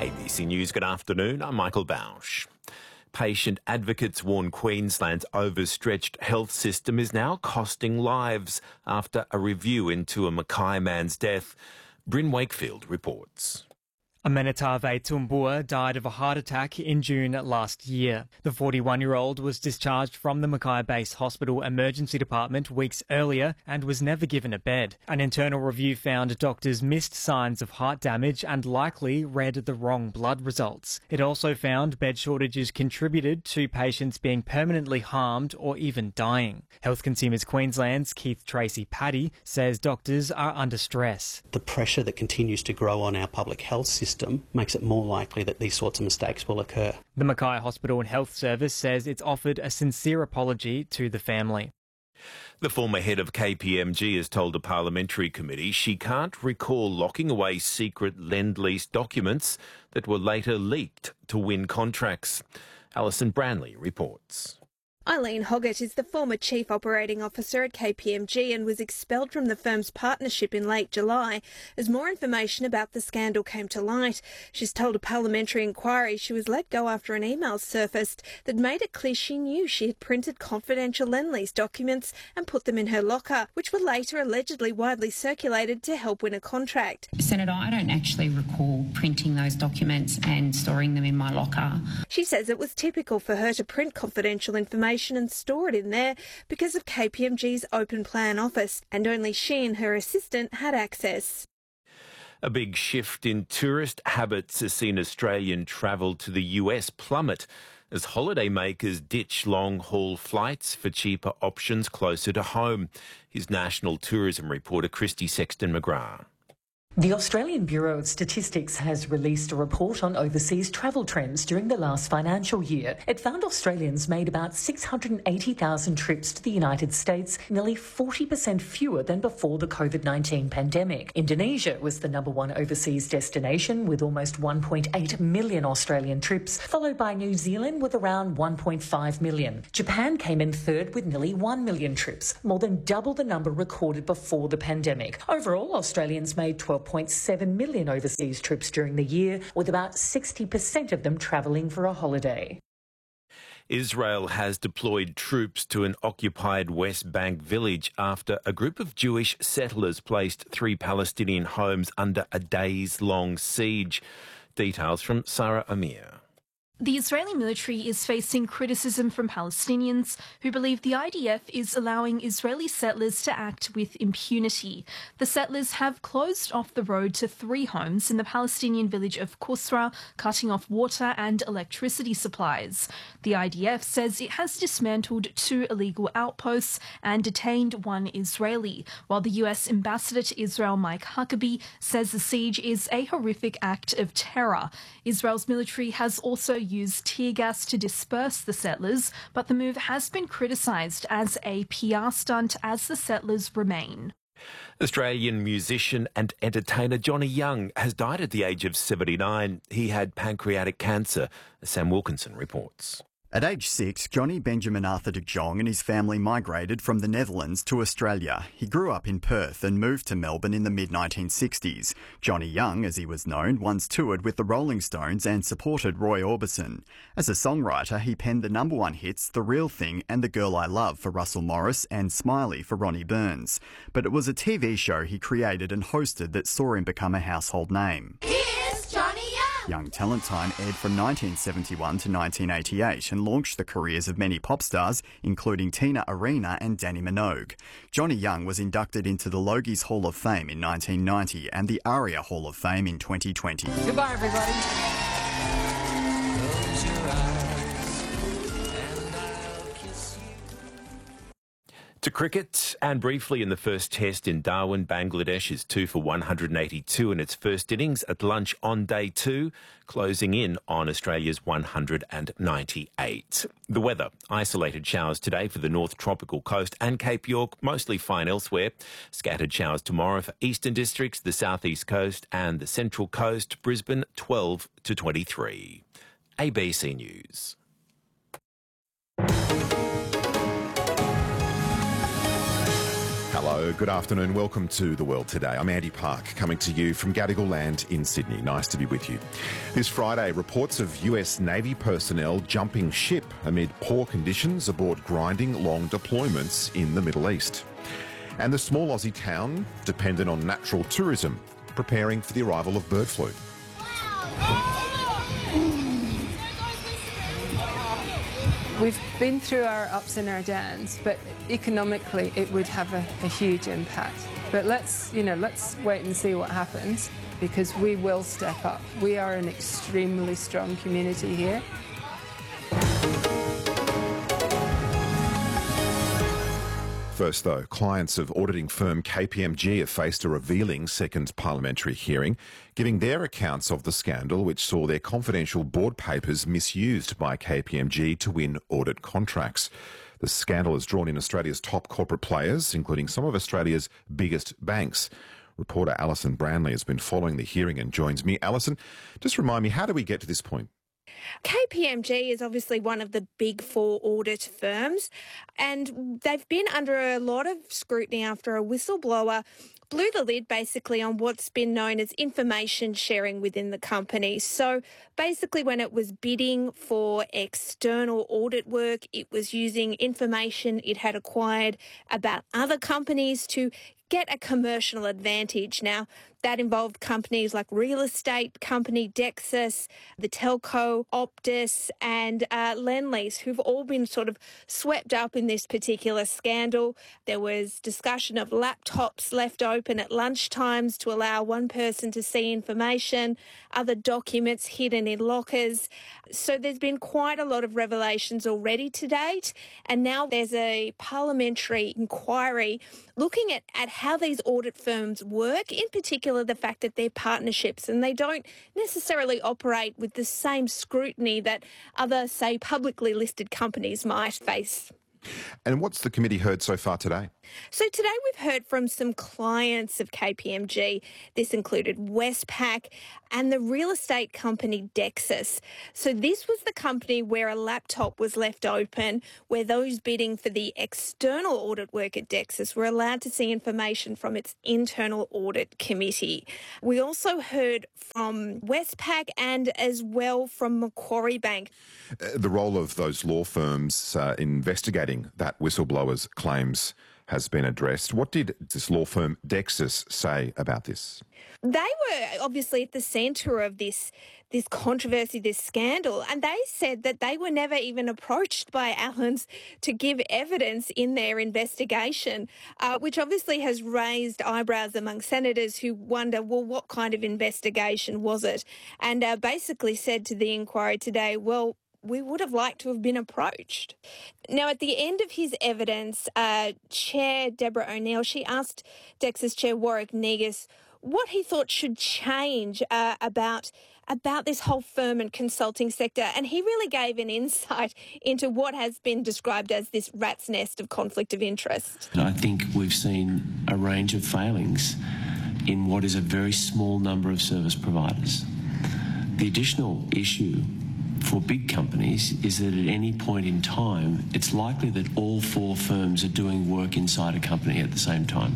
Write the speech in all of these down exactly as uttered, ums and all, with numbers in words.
A B C News, good afternoon. I'm Michael Bausch. Patient advocates warn Queensland's overstretched health system is now costing lives after a review into a Mackay man's death. Bryn Wakefield reports. Amenetave Tumbua died of a heart attack in June last year. The forty-one-year-old was discharged from the Mackay-based hospital emergency department weeks earlier and was never given a bed. An internal review found doctors missed signs of heart damage and likely read the wrong blood results. It also found bed shortages contributed to patients being permanently harmed or even dying. Health Consumers Queensland's Keith Tracy-Paddy says doctors are under stress. The pressure that continues to grow on our public health system makes it more likely that these sorts of mistakes will occur. The Mackay Hospital and Health Service says it's offered a sincere apology to the family. The former head of K P M G has told a parliamentary committee she can't recall locking away secret Lend-Lease documents that were later leaked to win contracts. Alison Branley reports. Eileen Hoggett is the former Chief Operating Officer at K P M G and was expelled from the firm's partnership in late July as more information about the scandal came to light. She's told a parliamentary inquiry she was let go after an email surfaced that made it clear she knew she had printed confidential Lend-Lease documents and put them in her locker, which were later allegedly widely circulated to help win a contract. Senator, I don't actually recall printing those documents and storing them in my locker. She says it was typical for her to print confidential information and store it in there because of K P M G's open plan office, and only she and her assistant had access. A big shift in tourist habits has seen Australian travel to the U S plummet as holidaymakers ditch long-haul flights for cheaper options closer to home. Here's National Tourism reporter Christy Sexton-McGrath. The Australian Bureau of Statistics has released a report on overseas travel trends during the last financial year. It found Australians made about six hundred eighty thousand trips to the United States, nearly forty percent fewer than before the COVID nineteen pandemic. Indonesia was the number one overseas destination with almost one point eight million Australian trips, followed by New Zealand with around one point five million. Japan came in third with nearly one million trips, more than double the number recorded before the pandemic. Overall, Australians made twelve point seven million overseas trips during the year, with about sixty percent of them travelling for a holiday. Israel has deployed troops to an occupied West Bank village after a group of Jewish settlers placed three Palestinian homes under a days-long siege. Details from Sarah Amir. The Israeli military is facing criticism from Palestinians who believe the I D F is allowing Israeli settlers to act with impunity. The settlers have closed off the road to three homes in the Palestinian village of Kusra, cutting off water and electricity supplies. The I D F says it has dismantled two illegal outposts and detained one Israeli, while the U S ambassador to Israel, Mike Huckabee, says the siege is a horrific act of terror. Israel's military has also used tear gas to disperse the settlers, but the move has been criticised as a P R stunt as the settlers remain. Australian musician and entertainer Johnny Young has died at the age of seventy-nine. He had pancreatic cancer. Sam Wilkinson reports. At age six, Johnny Benjamin Arthur de Jong and his family migrated from the Netherlands to Australia. He grew up in Perth and moved to Melbourne in the mid nineteen sixties. Johnny Young, as he was known, once toured with the Rolling Stones and supported Roy Orbison. As a songwriter, he penned the number one hits The Real Thing and The Girl I Love for Russell Morris and Smiley for Ronnie Burns. But it was a T V show he created and hosted that saw him become a household name. Here's Johnny Young! Young Talent Time aired from nineteen seventy-one to nineteen eighty-eight and launched the careers of many pop stars, including Tina Arena and Danny Minogue. Johnny Young was inducted into the Logies Hall of Fame in nineteen ninety and the ARIA Hall of Fame in twenty twenty. Goodbye, everybody. To cricket, and briefly in the first test in Darwin, Bangladesh is two for one hundred eighty-two in its first innings at lunch on day two, closing in on Australia's one hundred ninety-eight. The weather, isolated showers today for the North Tropical Coast and Cape York, mostly fine elsewhere. Scattered showers tomorrow for eastern districts, the southeast coast and the central coast. Brisbane twelve to twenty-three. A B C News. Hello, good afternoon. Welcome to The World Today. I'm Andy Park, coming to you from Gadigal Land in Sydney. Nice to be with you. This Friday, reports of U S Navy personnel jumping ship amid poor conditions aboard grinding long deployments in the Middle East. And the small Aussie town, dependent on natural tourism, preparing for the arrival of bird flu. We've been through our ups and our downs, but economically it would have a, a huge impact. But let's, you know, let's wait and see what happens, because we will step up. We are an extremely strong community here. First, though, clients of auditing firm K P M G have faced a revealing second parliamentary hearing, giving their accounts of the scandal which saw their confidential board papers misused by K P M G to win audit contracts. The scandal has drawn in Australia's top corporate players, including some of Australia's biggest banks. Reporter Alison Branley has been following the hearing and joins me. Alison, just remind me, how do we get to this point? K P M G is obviously one of the big four audit firms, and they've been under a lot of scrutiny after a whistleblower blew the lid basically on what's been known as information sharing within the company. So basically when it was bidding for external audit work, it was using information it had acquired about other companies to get a commercial advantage. Now, that involved companies like real estate company Dexus, the telco Optus and uh, Lendlease, who've all been sort of swept up in this particular scandal. There was discussion of laptops left open at lunchtimes to allow one person to see information, other documents hidden in lockers. So there's been quite a lot of revelations already to date, and now there's a parliamentary inquiry looking at, at how these audit firms work, in particular the fact that they're partnerships and they don't necessarily operate with the same scrutiny that other, say, publicly listed companies might face. And what's the committee heard so far today? So today we've heard from some clients of K P M G. This included Westpac and the real estate company Dexus. So this was the company where a laptop was left open, where those bidding for the external audit work at Dexus were allowed to see information from its internal audit committee. We also heard from Westpac and as well from Macquarie Bank. Uh, the role of those law firms uh, investigating that whistleblower's claims has been addressed. What did this law firm Dexus say about this? They were obviously at the centre of this this controversy, this scandal, and they said that they were never even approached by Allens to give evidence in their investigation, uh, which obviously has raised eyebrows among senators who wonder, well, what kind of investigation was it? And uh, basically said to the inquiry today, well, we would have liked to have been approached. Now, at the end of his evidence, uh, Chair Deborah O'Neill, she asked Dexus Chair Warwick Negus what he thought should change uh, about about this whole firm and consulting sector. And he really gave an insight into what has been described as this rat's nest of conflict of interest. I think we've seen a range of failings in what is a very small number of service providers. The additional issue for big companies is that at any point in time, it's likely that all four firms are doing work inside a company at the same time.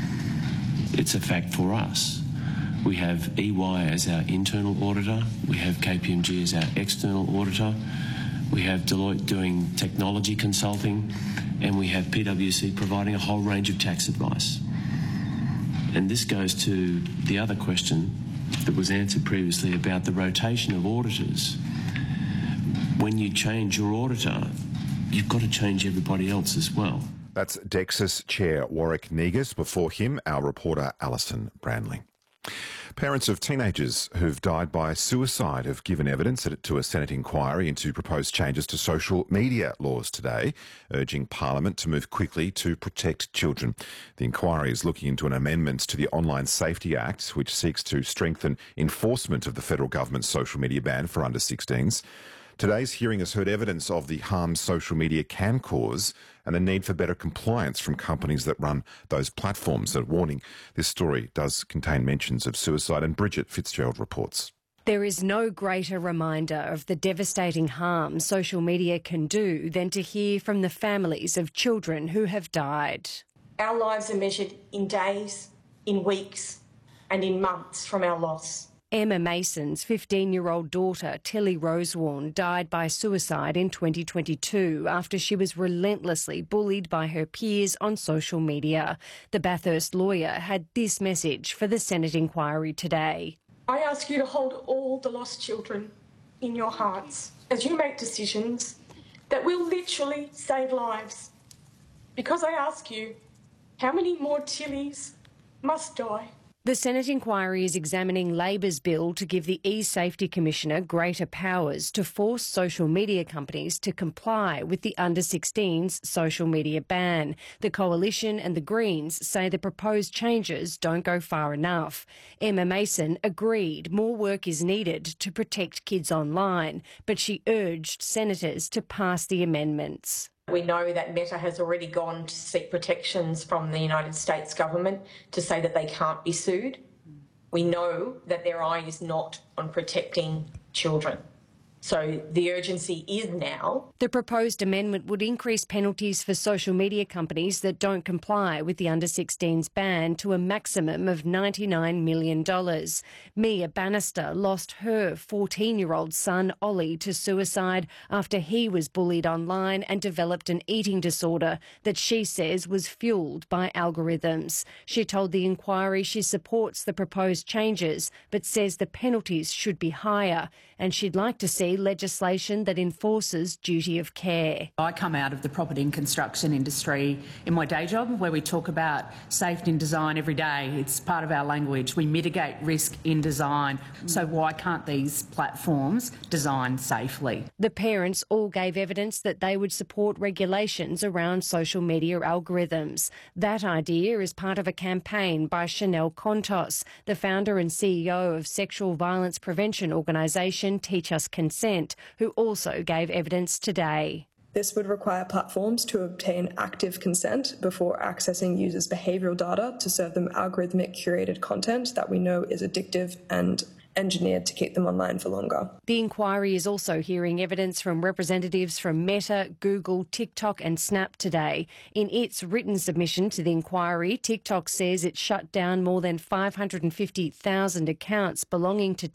It's a fact for us. We have E Y as our internal auditor, we have K P M G as our external auditor, we have Deloitte doing technology consulting, and we have P W C providing a whole range of tax advice. And this goes to the other question that was answered previously about the rotation of auditors. When you change your auditor, you've got to change everybody else as well. That's Dexus Chair Warwick Negus. Before him, our reporter Alison Branley. Parents of teenagers who've died by suicide have given evidence to a Senate inquiry into proposed changes to social media laws today, urging Parliament to move quickly to protect children. The inquiry is looking into an amendment to the Online Safety Act, which seeks to strengthen enforcement of the federal government's social media ban for under sixteens. Today's hearing has heard evidence of the harm social media can cause and the need for better compliance from companies that run those platforms. A warning, this story does contain mentions of suicide, and Bridget Fitzgerald reports. There is no greater reminder of the devastating harm social media can do than to hear from the families of children who have died. Our lives are measured in days, in weeks, and in months from our loss. Emma Mason's fifteen-year-old daughter, Tilly Rosewarne, died by suicide in twenty twenty-two after she was relentlessly bullied by her peers on social media. The Bathurst lawyer had this message for the Senate inquiry today. I ask you to hold all the lost children in your hearts as you make decisions that will literally save lives. Because I ask you, how many more Tillys must die? The Senate inquiry is examining Labor's bill to give the e-Safety Commissioner greater powers to force social media companies to comply with the under sixteens social media ban. The Coalition and the Greens say the proposed changes don't go far enough. Emma Mason agreed more work is needed to protect kids online, but she urged senators to pass the amendments. We know that Meta has already gone to seek protections from the United States government to say that they can't be sued. We know that their eye is not on protecting children. So the urgency is now. The proposed amendment would increase penalties for social media companies that don't comply with the under sixteens ban to a maximum of ninety-nine million dollars. Mia Bannister lost her fourteen-year-old son, Ollie, to suicide after he was bullied online and developed an eating disorder that she says was fuelled by algorithms. She told the inquiry she supports the proposed changes, but says the penalties should be higher, and she'd like to see legislation that enforces duty of care. I come out of the property and construction industry in my day job, where we talk about safety and design every day. It's part of our language. We mitigate risk in design. So why can't these platforms design safely? The parents all gave evidence that they would support regulations around social media algorithms. That idea is part of a campaign by Chanel Contos, the founder and C E O of sexual violence prevention organisation Teach Us Consent, who also gave evidence today. This would require platforms to obtain active consent before accessing users' behavioural data to serve them algorithmic curated content that we know is addictive and engineered to keep them online for longer. The inquiry is also hearing evidence from representatives from Meta, Google, TikTok and Snap today. In its written submission to the inquiry, TikTok says it shut down more than five hundred fifty thousand accounts belonging to